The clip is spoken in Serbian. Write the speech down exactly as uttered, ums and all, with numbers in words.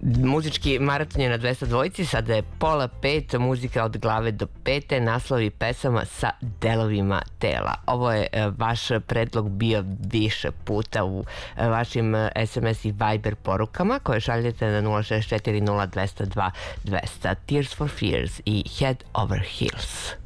Muzički maraton je na dvesta dvojici, sada je pola pet, muzika od glave do pete, naslovi pesama sa delovima tela. Ovo je vaš predlog bio više puta u vašim es em es i Viber porukama koje šaljete na nula šest četiri nula dva zero dva dva zero zero. Tears for Fears i Head Over Heels.